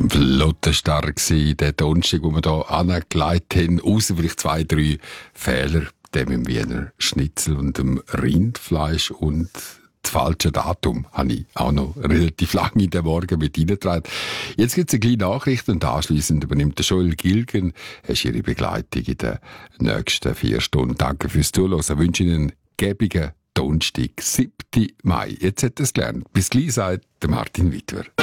ein Flottenstark gewesen, der Donnerstag, wo wir hier angelegt haben. Außer vielleicht 2, 3 Fehler, dem im Wiener Schnitzel und dem Rindfleisch und das falsche Datum habe ich auch noch relativ lange in den Morgen mit reingetragen. Jetzt gibt es eine kleine Nachricht und anschliessend übernimmt der Joel Gilgen. Er ist Ihre Begleitung in den nächsten 4 Stunden. Danke fürs Zuhören. Ich wünsche Ihnen einen gäbigen Donnerstag, 7. Mai. Jetzt hat er es gelernt. Bis gleich, sagt der Martin Wittwer.